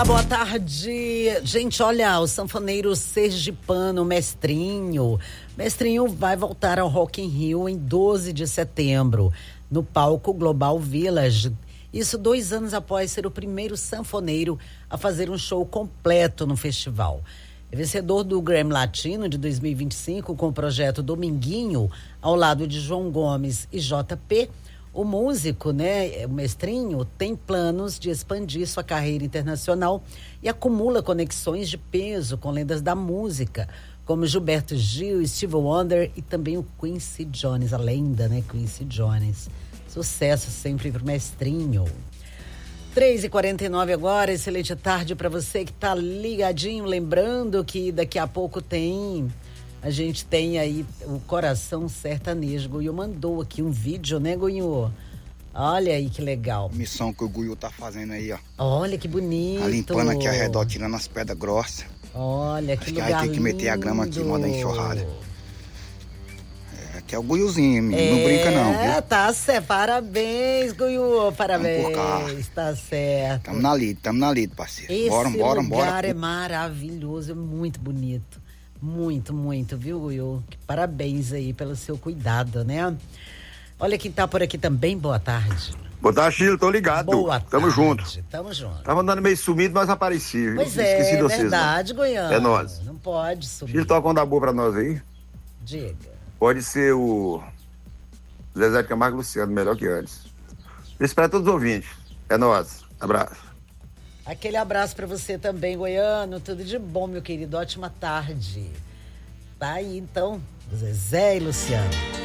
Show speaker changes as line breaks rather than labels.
Olá, boa tarde. Gente, olha, o sanfoneiro sergipano Mestrinho vai voltar ao Rock in Rio em 12 de setembro, no palco Global Village. Isso 2 anos após ser o primeiro sanfoneiro a fazer um show completo no festival. É vencedor do Grammy Latino de 2025 com o projeto Dominguinho, ao lado de João Gomes e JP. O músico, o Mestrinho, tem planos de expandir sua carreira internacional e acumula conexões de peso com lendas da música, como Gilberto Gil, Stevie Wonder e também o Quincy Jones, a lenda, Quincy Jones. Sucesso sempre pro Mestrinho. 3h49 agora, excelente tarde para você que tá ligadinho, lembrando que daqui a pouco a gente tem aí o Coração Sertanejo. Guiu mandou aqui um vídeo, Guiu? Olha aí que legal.
Missão que o Guiu tá fazendo aí, ó.
Olha que bonito.
Tá limpando aqui ao redor, tirando as pedras grossas.
Olha que lugar lindo.
Aí tem que meter a grama aqui, moda enxurrada. Aqui é o Guiuzinho, menino. Não brinca não, viu?
Tá certo. Parabéns, Guiu. Parabéns. Tá certo.
Tamo na lida, parceiro.
Esse
bora.
lugar é maravilhoso, é muito bonito. Muito, muito, viu, Guiu? Parabéns aí pelo seu cuidado, Olha quem tá por aqui também, boa tarde.
Boa tarde, Chilo, tô ligado.
Boa tarde.
Tamo junto.
Tava
andando meio sumido, mas apareci.
Pois
Esqueci de vocês.
Verdade, Goiânia.
É nóis.
Não pode sumir.
Chilo, toca uma da boa pra nós aí.
Diga.
Pode ser o Zezé de Camargo e Luciano, melhor que antes. Espero todos os ouvintes. É nóis. Abraço.
Aquele abraço pra você também, Goiano. Tudo de bom, meu querido. Ótima tarde. Tá aí, então, Zezé e Luciano.